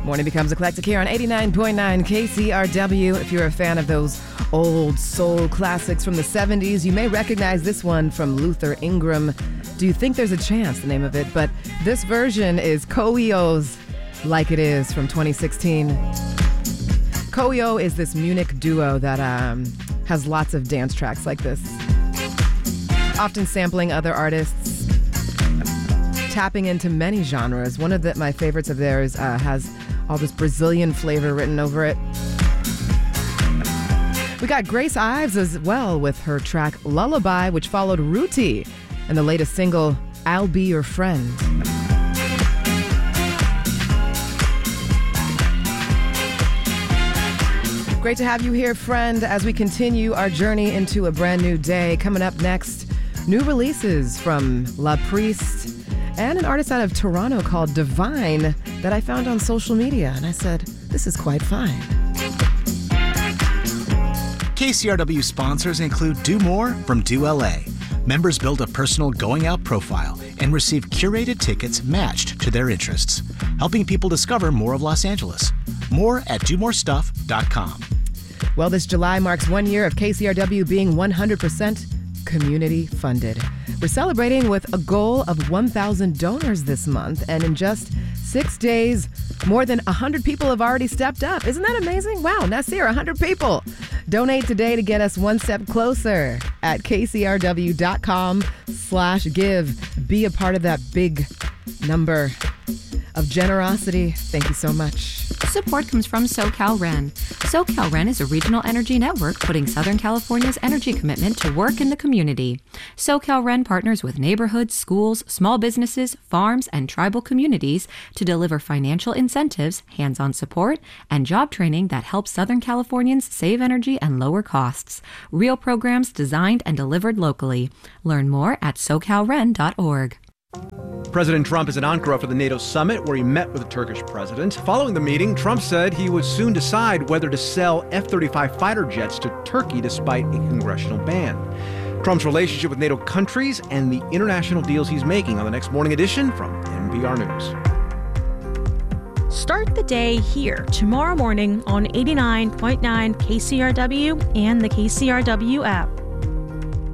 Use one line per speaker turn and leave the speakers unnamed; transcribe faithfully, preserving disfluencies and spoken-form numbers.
Morning becomes eclectic here on eighty-nine point nine K C R W. If you're a fan of those old soul classics from the seventies, you may recognize this one from Luther Ingram. Do You Think There's a Chance, the name of it. But this version is Coeo's Like It Is from twenty sixteen. Coeo is this Munich duo that um, has lots of dance tracks like this, often sampling other artists, tapping into many genres. One of the, my favorites of theirs uh, has all this Brazilian flavor written over it. We got Grace Ives as well with her track Lullaby, which followed Ruti and the latest single, I'll Be Your Friend. Great to have you here, friend, as we continue our journey into a brand new day. Coming up next, new releases from La Priest and an artist out of Toronto called Divine that I found on social media. And I said, this is quite fine.
K C R W sponsors include Do More from Do L A. Members build a personal going out profile and receive curated tickets matched to their interests, helping people discover more of Los Angeles. More at do more stuff dot com.
Well, this July marks one year of K C R W being one hundred percent community funded. We're celebrating with a goal of one thousand donors this month, and in just six days, more than one hundred people have already stepped up. Isn't that amazing? Wow, Nasir, one hundred people. Donate today to get us one step closer at kcrw.com slash give. Be a part of that big number of generosity. Thank you so much.
Support comes from SoCalRen. SoCalRen is a regional energy network putting Southern California's energy commitment to work in the community. SoCalRen partners with neighborhoods, schools, small businesses, farms, and tribal communities to deliver financial incentives, hands-on support, and job training that helps Southern Californians save energy and lower costs. Real programs designed and delivered locally. Learn more at so cal ren dot org.
President Trump is in Ankara for the NATO summit, where he met with the Turkish president. Following the meeting, Trump said he would soon decide whether to sell F thirty-five fighter jets to Turkey despite a congressional ban. Trump's relationship with NATO countries and the international deals he's making on the next Morning Edition from N P R News.
Start the day here tomorrow morning on eighty-nine point nine K C R W and the K C R W app.